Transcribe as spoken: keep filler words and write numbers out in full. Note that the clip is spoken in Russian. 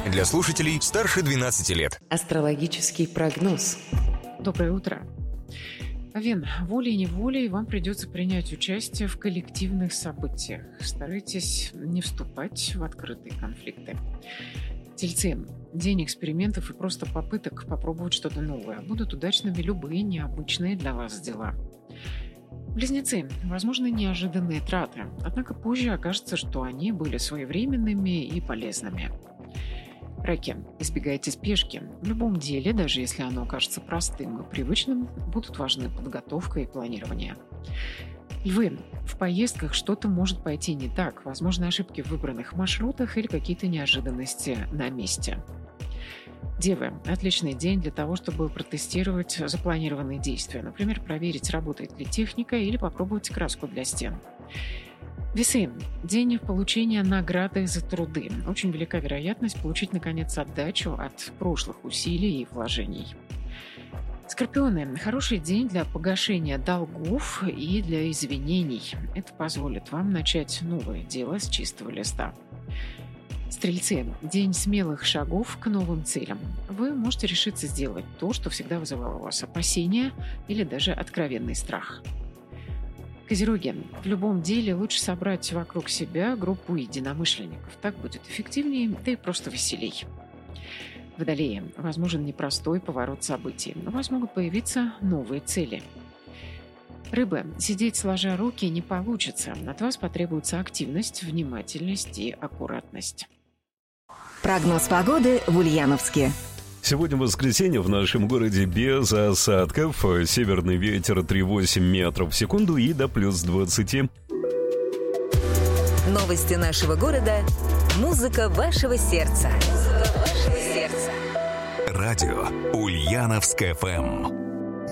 Для слушателей старше двенадцати лет. Астрологический прогноз. Доброе утро. Овен, волей-неволей вам придется принять участие в коллективных событиях. Старайтесь не вступать в открытые конфликты. Тельцы, день экспериментов и просто попыток попробовать что-то новое. Будут удачными любые необычные для вас дела. Близнецы, возможны неожиданные траты, однако позже окажется, что они были своевременными и полезными. Раки, избегайте спешки. В любом деле, даже если оно кажется простым и привычным, будут важны подготовка и планирование. Львы, в поездках что-то может пойти не так, возможны ошибки в выбранных маршрутах или какие-то неожиданности на месте. Девы, отличный день для того, чтобы протестировать запланированные действия, например, проверить, работает ли техника или попробовать краску для стен. Весы, день получения награды за труды. Очень велика вероятность получить, наконец, отдачу от прошлых усилий и вложений. Скорпионы, хороший день для погашения долгов и для извинений. Это позволит вам начать новое дело с чистого листа. Стрельцы, день смелых шагов к новым целям. Вы можете решиться сделать то, что всегда вызывало у вас опасения или даже откровенный страх. Козероги, в любом деле лучше собрать вокруг себя группу единомышленников. Так будет эффективнее, да и просто веселей. Водолеи, возможен непростой поворот событий, но у вас могут появиться новые цели. Рыбы, сидеть сложа руки не получится. От вас потребуется активность, внимательность и аккуратность. Прогноз погоды в Ульяновске. Сегодня воскресенье, в нашем городе без осадков. Северный ветер три целых восемь десятых метров в секунду и до плюс двадцати. Новости нашего города. Музыка вашего сердца. Музыка вашего сердца. Радио Ульяновск эф эм.